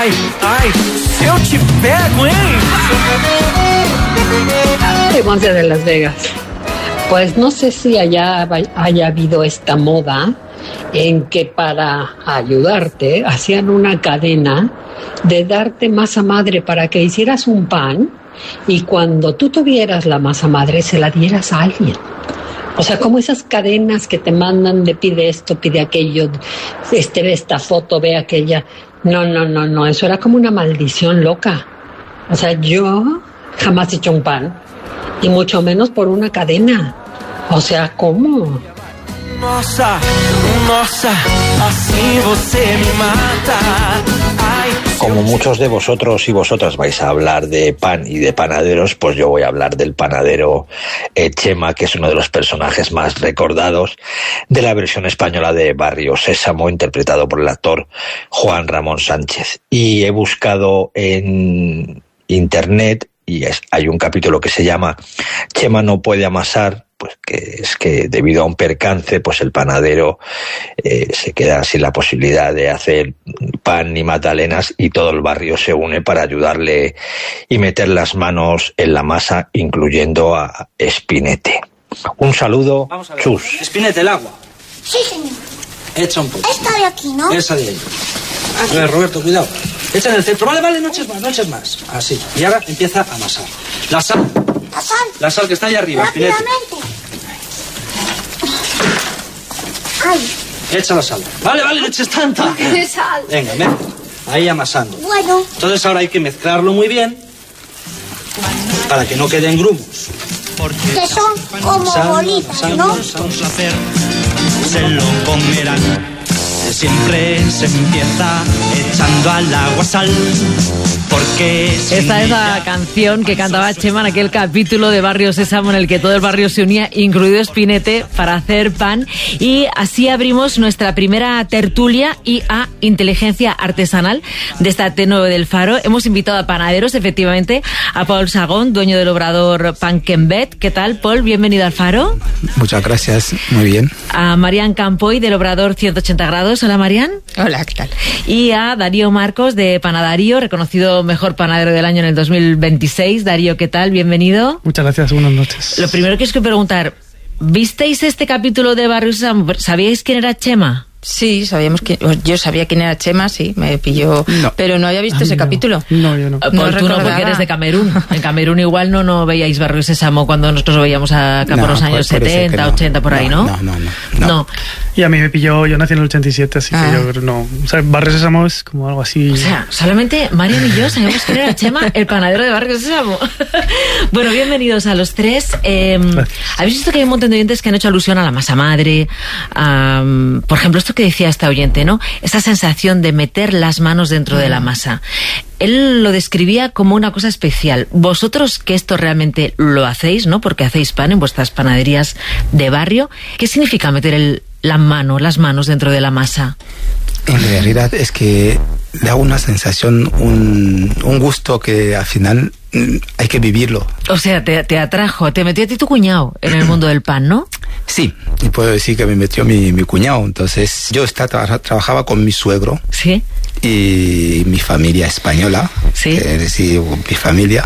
Ai, ai, se eu te pego, hein? Monse de Las Vegas. Pues no sé si haya habido esta moda en que para ayudarte hacían una cadena de darte masa madre para que hicieras un pan y cuando tú tuvieras la masa madre se la dieras a alguien. O sea, como esas cadenas que te mandan de pide esto, pide aquello, ve esta foto, ve aquella. No, eso era como una maldición loca. O sea, yo jamás he hecho un pan y mucho menos por una cadena. O sea, ¿cómo? Nossa, nossa, assim você me mata. Ai, como muchos de vosotros y vosotras vais a hablar de pan y de panaderos, pues yo voy a hablar del panadero Chema, que es uno de los personajes más recordados de la versión española de Barrio Sésamo, interpretado por el actor Juan Ramón Sánchez. Y he buscado en internet y hay un capítulo que se llama Chema no puede amasar, pues que es que debido a un percance, pues el panadero se queda sin la posibilidad de hacer pan ni magdalenas y todo el barrio se une para ayudarle y meter las manos en la masa, incluyendo a Spinete. Un saludo, Chus. Spinete, el agua. Sí, señor. Echa un poco. Esta de aquí, ¿no? Esa de ahí. A ver, Roberto, cuidado. Echa en el centro. Vale, no eches más. Así. Y ahora empieza a amasar. La sal. ¿La sal? La sal que está ahí arriba, Spinete. Rápidamente. Ay. Echa la sal. Vale, no eches tanta. ¿Qué sal? Venga, ahí amasando. Bueno. Entonces ahora hay que mezclarlo muy bien para que no queden grumos. Que son como bolitas, ¿no? Se lo comerán. Siempre se empieza echando al agua sal. Porque esta es la canción que cantaba Chema en aquel capítulo de Barrio Sésamo en el que todo el barrio se unía, incluido Spinete, para hacer pan. Y así abrimos nuestra primera tertulia y a inteligencia artesanal de esta T9 del Faro. Hemos invitado a panaderos, efectivamente, a Paul Sagón, dueño del obrador Pankenbet. ¿Qué tal, Paul? Bienvenido al Faro. Muchas gracias, muy bien. A Marian Campoy, del obrador 180 grados. Hola, Marian. Hola, ¿qué tal? Y a Darío Marcos, de Panadarío, reconocido mejor panadero del año en el 2026. Darío, ¿qué tal? Bienvenido. Muchas gracias, buenas noches. Lo primero que os quiero preguntar, ¿visteis este capítulo de Barrio Sésamo? ¿Sabíais quién era Chema? Sí, yo sabía quién era Chema, sí, me pilló, no. Pero no había visto ese capítulo. No, yo no. Tú no, porque eres de Camerún. En Camerún igual no veíais Barrio Sésamo cuando nosotros lo veíamos acá por los años 70, 80, por ahí, ¿no? No. Y a mí me pilló, yo nací en el 87, así que yo creo no. O sea, Barrio Sésamo es como algo así. O sea, solamente Marian y yo sabemos quién era Chema, el panadero de Barrio Sésamo. Bueno, bienvenidos a los tres. Habéis visto que hay un montón de oyentes que han hecho alusión a la masa madre, por ejemplo, esto que decía esta oyente, ¿no? Esa sensación de meter las manos dentro de la masa. Él lo describía como una cosa especial. Vosotros, que esto realmente lo hacéis, ¿no? Porque hacéis pan en vuestras panaderías de barrio. ¿Qué significa meter las manos dentro de la masa? En realidad es que da una sensación, un gusto que al final hay que vivirlo. O sea, te atrajo, te metió a ti tu cuñado en el mundo del pan, ¿no? Sí, y puedo decir que me metió mi cuñado. Entonces yo trabajaba con mi suegro. Sí. Y mi familia española. Sí. Es decir, mi familia.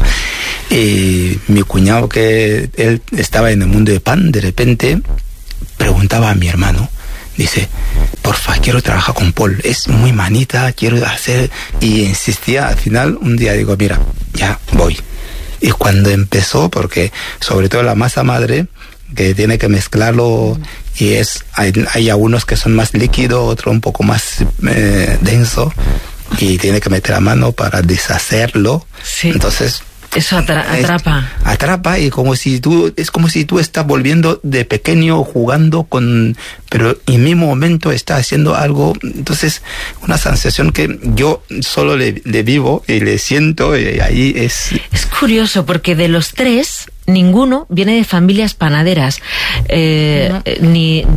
Y mi cuñado, que él estaba en el mundo de pan, de repente preguntaba a mi hermano. Dice, porfa, quiero trabajar con Paul, es muy manita, quiero hacer... Y insistía, al final, un día digo, mira, ya voy. Y cuando empezó, porque sobre todo la masa madre, que tiene que mezclarlo, y hay algunos que son más líquidos, otros un poco más denso, y tiene que meter la mano para deshacerlo. Sí. Entonces... Eso atrapa. Atrapa, y es como si tú estás volviendo de pequeño jugando pero en mi momento está haciendo algo. Entonces, una sensación que yo solo le vivo y le siento, y ahí es... Es curioso, porque de los tres, ninguno viene de familias panaderas. No. Ni